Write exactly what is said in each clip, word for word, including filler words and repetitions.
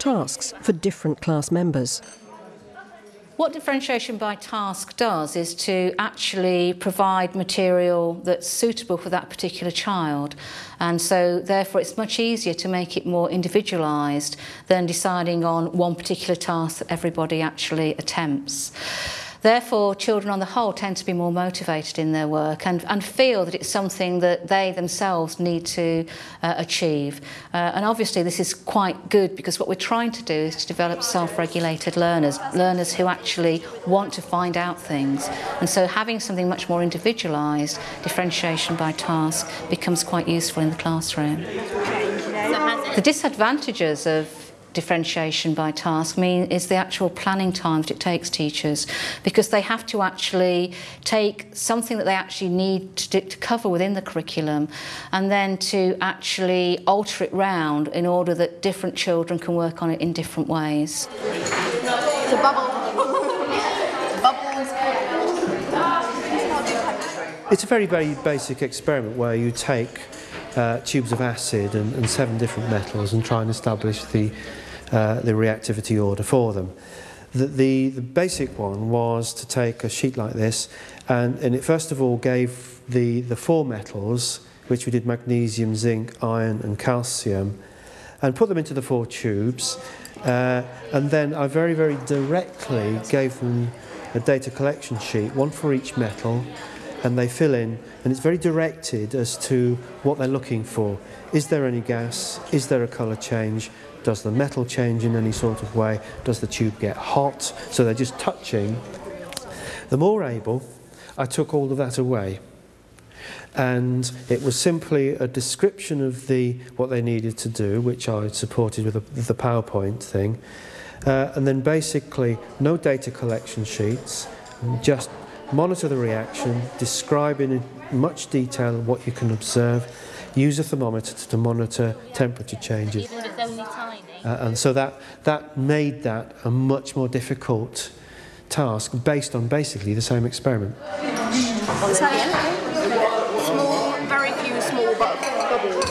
tasks for different class members. What differentiation by task does is to actually provide material that's suitable for that particular child, and so therefore it's much easier to make it more individualised than deciding on one particular task that everybody actually attempts. Therefore, children on the whole tend to be more motivated in their work and, and feel that it's something that they themselves need to uh, achieve. Uh, and obviously this is quite good, because what we're trying to do is to develop self-regulated learners, learners who actually want to find out things. And so having something much more individualised, differentiation by task, becomes quite useful in the classroom. The disadvantages of differentiation by task mean is the actual planning time that it takes teachers, because they have to actually take something that they actually need to, to cover within the curriculum and then to actually alter it round in order that different children can work on it in different ways. The bubble. It's a very, very basic experiment where you take uh, tubes of acid and, and seven different metals and try and establish the Uh, the reactivity order for them. The, the, the basic one was to take a sheet like this, and, and it first of all gave the, the four metals, which we did magnesium, zinc, iron and calcium, and put them into the four tubes, uh, and then I very, very directly gave them a data collection sheet, one for each metal, and they fill in, and it's very directed as to what they're looking for. Is there any gas? Is there a colour change? Does the metal change in any sort of way? Does the tube get hot? So they're just touching. The more able, I took all of that away. And it was simply a description of the what they needed to do, which I supported with, a, with the PowerPoint thing. Uh, and then basically no data collection sheets, just monitor the reaction, describe in much detail what you can observe, use a thermometer to monitor temperature changes. Uh, and so that, that made that a much more difficult task based on basically the same experiment. Small, very few small bubbles.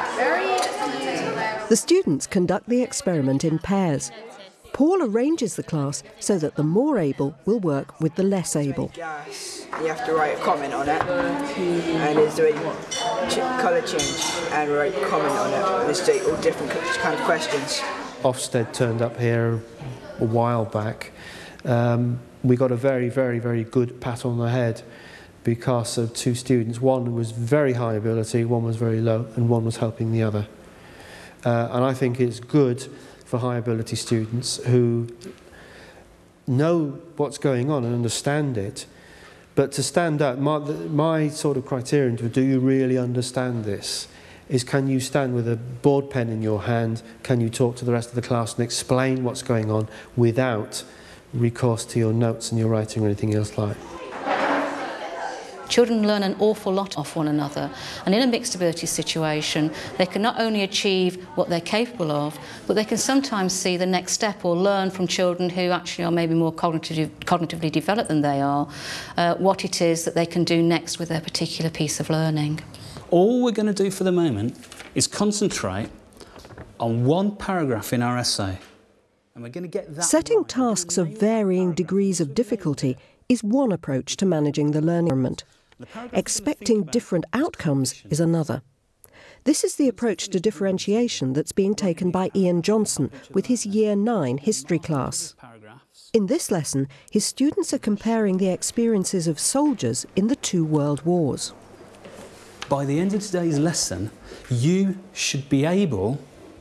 The students conduct the experiment in pairs. Paul arranges the class so that the more able will work with the less able. Gas, you have to write a comment on it, and there's doing colour change, and write a comment on it. And there's all different kind of questions. Ofsted turned up here a while back. Um, we got a very, very, very good pat on the head because of two students. One was very high ability, one was very low, and one was helping the other. Uh, and I think it's good for high ability students who know what's going on and understand it, but to stand up, my, my sort of criterion to do you really understand this is, can you stand with a board pen in your hand, can you talk to the rest of the class and explain what's going on without recourse to your notes and your writing or anything else like. Children learn an awful lot off one another, and in a mixed ability situation they can not only achieve what they're capable of, but they can sometimes see the next step or learn from children who actually are maybe more cognitive, cognitively developed than they are, uh, what it is that they can do next with their particular piece of learning. All we're going to do for the moment is concentrate on one paragraph in our essay. And we're going to get that Setting right. tasks of varying degrees of difficulty is one approach to managing the learning environment. Expecting different outcomes is another. This is the approach to differentiation that's being taken by Ian Johnson with his Year nine history class. In this lesson, his students are comparing the experiences of soldiers in the two world wars. By the end of today's lesson, you should be able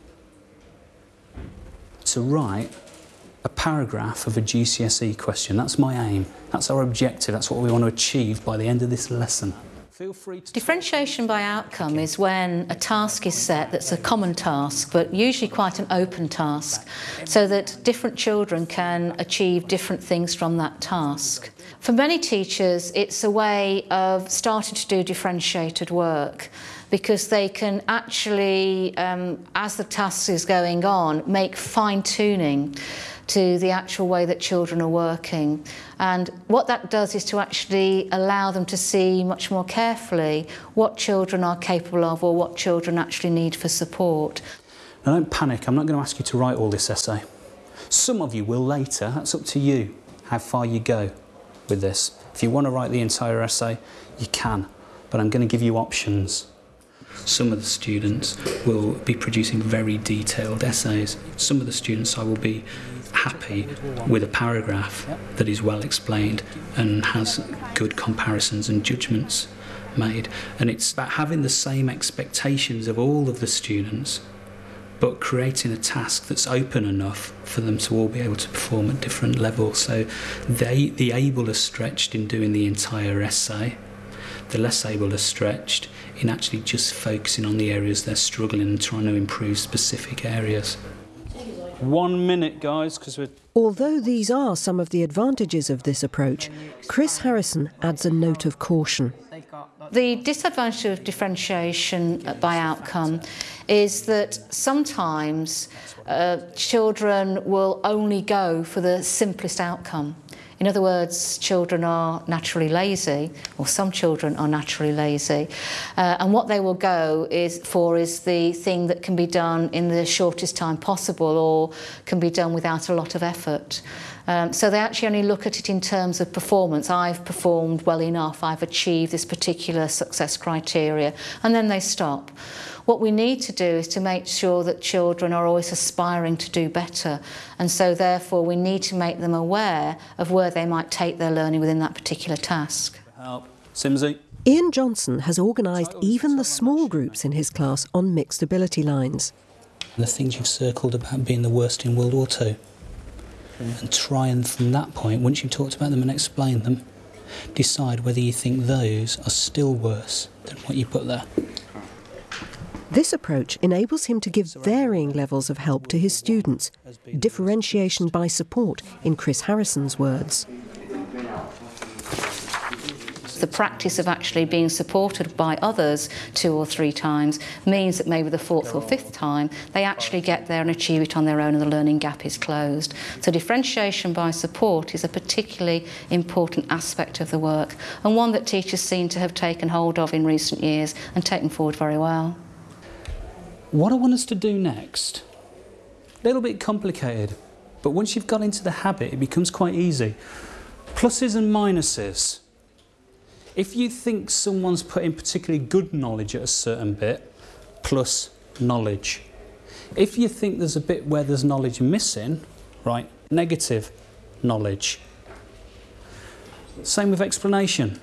to write a paragraph of a G C S E question. That's my aim. That's our objective. That's what we want to achieve by the end of this lesson. Feel free to... Differentiation by outcome is when a task is set that's a common task, but usually quite an open task, so that different children can achieve different things from that task. For many teachers, it's a way of starting to do differentiated work, because they can actually, um, as the task is going on, make fine-tuning to the actual way that children are working. And what that does is to actually allow them to see much more carefully what children are capable of or what children actually need for support. Now don't panic, I'm not going to ask you to write all this essay. Some of you will later, that's up to you, how far you go with this. If you want to write the entire essay, you can, but I'm going to give you options. Some of the students will be producing very detailed essays. Some of the students I will be happy with a paragraph that is well explained and has good comparisons and judgments made. And it's about having the same expectations of all of the students, but creating a task that's open enough for them to all be able to perform at different levels. So they, the able are stretched in doing the entire essay, the less able are stretched in actually just focusing on the areas they're struggling and trying to improve specific areas. One minute, guys, because we're... Although these are some of the advantages of this approach, Chris Harrison adds a note of caution. The disadvantage of differentiation by outcome is that sometimes uh, children will only go for the simplest outcome. In other words, children are naturally lazy, or some children are naturally lazy, uh, and what they will go is for is the thing that can be done in the shortest time possible or can be done without a lot of effort. Um, so they actually only look at it in terms of performance. I've performed well enough, I've achieved this particular success criteria, and then they stop. What we need to do is to make sure that children are always aspiring to do better, and so therefore we need to make them aware of where they might take their learning within that particular task. Help. Simsy. Ian Johnson has organised even the small groups in his class on mixed ability lines. The things you've circled about being the worst in World War Two. And try and from that point, once you've talked about them and explained them, decide whether you think those are still worse than what you put there. This approach enables him to give varying levels of help to his students, differentiation by support, in Chris Harrison's words. The practice of actually being supported by others two or three times means that maybe the fourth or fifth time they actually get there and achieve it on their own and the learning gap is closed. So differentiation by support is a particularly important aspect of the work, and one that teachers seem to have taken hold of in recent years and taken forward very well. What I want us to do next, a little bit complicated, but once you've got into the habit it becomes quite easy. Pluses and minuses. If you think someone's put in particularly good knowledge at a certain bit, plus knowledge. If you think there's a bit where there's knowledge missing, right, negative knowledge. Same with explanation.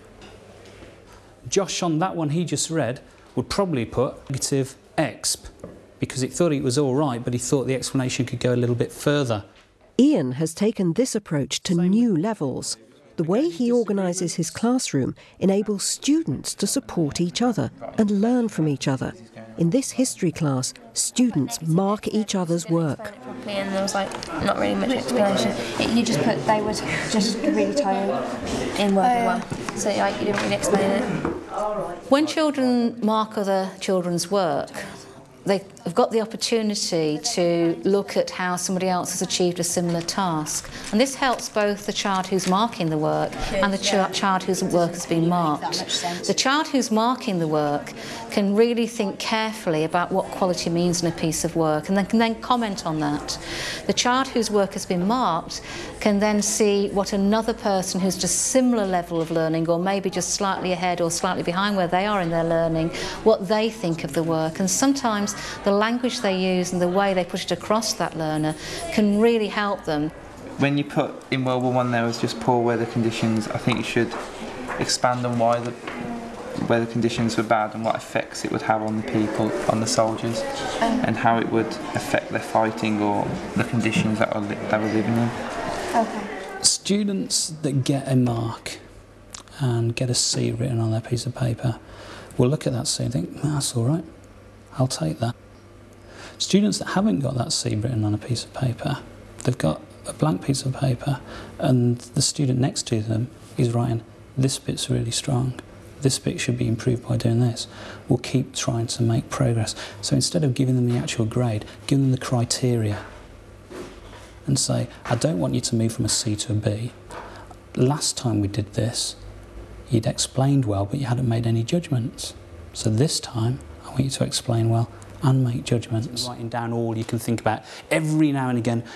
Josh, on that one he just read, would probably put negative exp, because he thought it was all right, but he thought the explanation could go a little bit further. Ian has taken this approach to new levels. The way he organises his classroom enables students to support each other and learn from each other. In this history class, students mark each other's work. And there was like not really much explanation. It, you just put they were just really tired in working well, so like you didn't really explain it. When children mark other children's work, they've got the opportunity to look at how somebody else has achieved a similar task. And this helps both the child who's marking the work and the ch child whose work has been marked. The child who's marking the work can really think carefully about what quality means in a piece of work and then can then comment on that. The child whose work has been marked can then see what another person who's just similar level of learning, or maybe just slightly ahead or slightly behind where they are in their learning, what they think of the work. And sometimes the language they use and the way they put it across that learner can really help them. When you put in World War One there was just poor weather conditions, I think you should expand on why the weather conditions were bad and what effects it would have on the people, on the soldiers, um, and how it would affect their fighting or the conditions that are li they were living in. Okay. Students that get a mark and get a C written on their piece of paper will look at that C and think, that's all right, I'll take that. Students that haven't got that C written on a piece of paper, they've got a blank piece of paper and the student next to them is writing, this bit's really strong, this bit should be improved by doing this. We'll keep trying to make progress. So instead of giving them the actual grade, give them the criteria and say, I don't want you to move from a C to a B. Last time we did this, you'd explained well, but you hadn't made any judgments. So this time, I want you to explain well and make judgments. Writing down all you can think about. Every now and again,